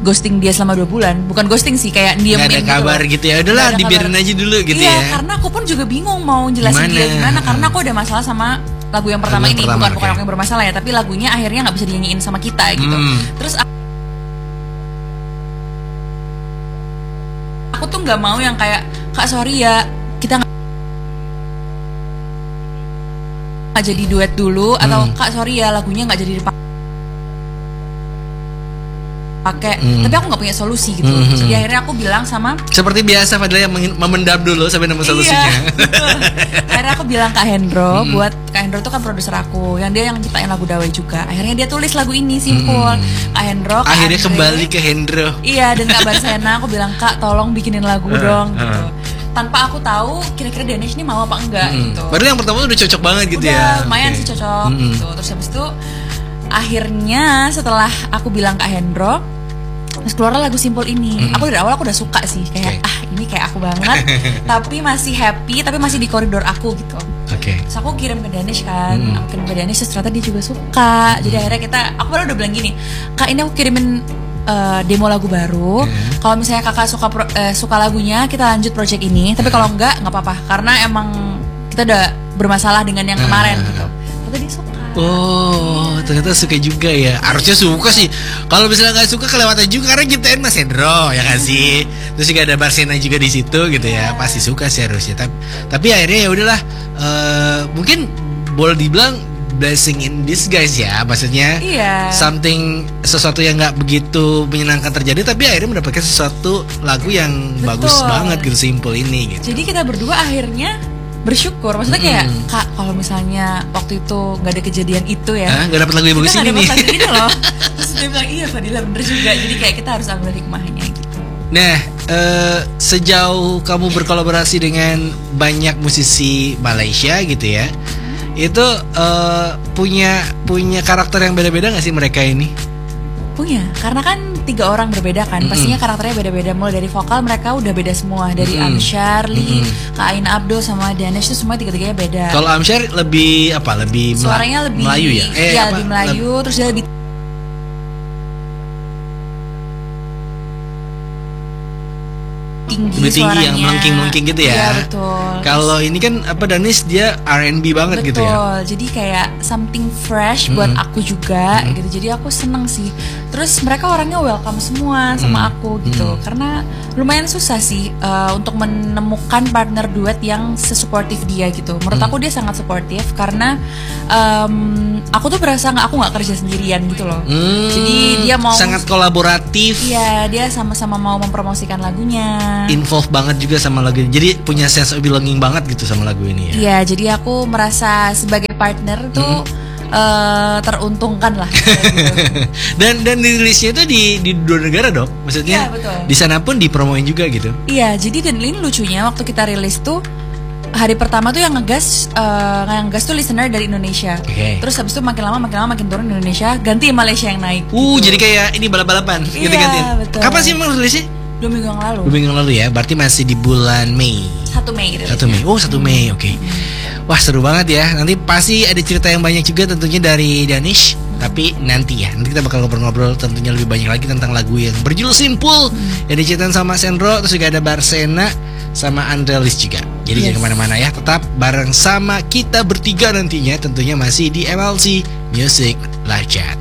ghosting dia selama 2 bulan. Bukan ghosting sih, kayak diemin Gak ada kabar gitu ya. Udahlah dibiarin aja dulu gitu iya, ya. karena aku pun juga bingung mau jelasin dia gimana. Karena aku ada masalah sama lagu yang pertama ini. Bukan aku yang bermasalah ya, tapi lagunya akhirnya gak bisa dinyanyiin sama kita gitu. Terus aku tuh gak mau yang kayak, Kak sorry ya, kita gak jadi duet dulu. Atau Kak sorry ya, lagunya gak jadi dipakai. Tapi aku nggak punya solusi gitu. Jadi akhirnya aku bilang sama, seperti biasa Fadila yang memendam dulu sampai nemu solusinya. Akhirnya aku bilang Kak Hendro, buat Kak Hendro tuh kan produser aku, yang dia yang ciptain lagu Dawei juga. Akhirnya dia tulis lagu ini simpul. Kak Hendro, Kak akhirnya Andre, kembali ke Hendro. Iya, dan Kak Barsena, aku bilang Kak tolong bikinin lagu dong gitu. Tanpa aku tahu kira-kira Danesh ini mau apa enggak gitu. Baru yang pertama udah cocok banget gitu ya. Lumayan sih cocok gitu. Terus habis itu akhirnya setelah aku bilang Kak Hendro, terus keluar lagu simpul ini. Aku dari awal aku udah suka sih, kayak ini kayak aku banget. Tapi masih happy, tapi masih di koridor aku gitu. Terus aku kirim ke Danesh kan, aku kirim ke Danesh, terus ternyata dia juga suka. Jadi akhirnya aku baru udah bilang gini, Kak ini aku kirimin demo lagu baru. Kalau misalnya kakak suka lagunya, kita lanjut project ini. Tapi kalau enggak apa-apa, karena emang kita udah bermasalah dengan yang kemarin gitu. Tapi dia suka. Oh, ternyata suka juga ya. Harusnya suka sih. Kalau misalnya nggak suka kelewatan juga, karena ciptain Mas Hendro ya kan sih. Terus juga ada Barsena juga di situ gitu ya. Pasti suka sih harusnya. Tapi akhirnya ya udahlah. Mungkin boleh dibilang blessing in disguise ya. Maksudnya sesuatu yang nggak begitu menyenangkan terjadi, tapi akhirnya mendapatkan sesuatu lagu yang bagus banget gitu, simple ini gitu. Jadi kita berdua akhirnya bersyukur, maksudnya kayak Kak kalau misalnya waktu itu nggak ada kejadian itu ya, nggak dapat lagu yang bagus ini nih. Lagu ini loh. Terus dia bilang iya Fadila bener juga. Jadi kayak kita harus ambil hikmahnya gitu. Nah, sejauh kamu berkolaborasi dengan banyak musisi Malaysia gitu ya, itu punya karakter yang beda-beda nggak sih mereka ini? Punya, karena kan 3 orang berbeda kan, pastinya karakternya beda-beda. Mulai dari vokal mereka udah beda semua, dari Amsyar, Lee, Kak Ain Abdo sama Danesh itu semua 3-3-nya beda. Kalau Amsyar lebih apa? Lebih suaranya lebih Melayu ya? Iya, lebih Melayu, terus dia lebih tinggi yang melengking-melengking gitu ya. Iya betul. Kalau ini kan Danesh dia R&B banget gitu ya. Betul. Jadi kayak something fresh buat aku juga gitu. Jadi aku seneng sih. Terus mereka orangnya welcome semua sama aku gitu. Karena lumayan susah sih untuk menemukan partner duet yang sesuportif dia gitu. Menurut aku dia sangat suportif karena aku tuh berasa aku nggak kerja sendirian gitu loh. Jadi dia mau sangat kolaboratif. Iya, dia sama-sama mau mempromosikan lagunya. Involve banget juga sama lagu ini. Jadi punya sense of belonging banget gitu sama lagu ini ya. Iya, jadi aku merasa sebagai partner tuh teruntungkan lah gitu. dan dirilisnya itu di 2 negara dong. Maksudnya di sana pun dipromoin juga gitu. Iya, jadi dan ini lucunya waktu kita rilis tuh hari pertama tuh yang ngegas tuh listener dari Indonesia. Terus habis itu makin lama makin turun Indonesia, ganti Malaysia yang naik. Jadi kayak ini balap-balapan ganti-ganti. Kapan sih emang rilisnya? 2 minggu yang lalu. 2 minggu yang lalu ya, berarti masih di bulan Mei. 1 Mei gitu. 1 Mei. Oh, 1 Mei. Oke. Wah, seru banget ya. Nanti pasti ada cerita yang banyak juga tentunya dari Danesh. Tapi nanti kita bakal ngobrol-ngobrol tentunya lebih banyak lagi tentang lagu yang berjudul Simple yang diciptakan sama Sendro, terus juga ada Barsena sama Andrelis juga. Jadi jangan kemana-mana ya, tetap bareng sama kita bertiga nantinya tentunya masih di MLC Music Live Chat.